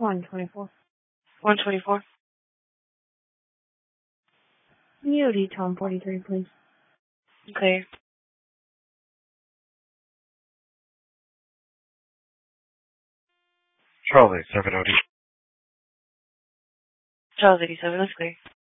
124. 124. EOD Tom 43, please. Okay. Charlie 7OD. Charles 87, that's clear.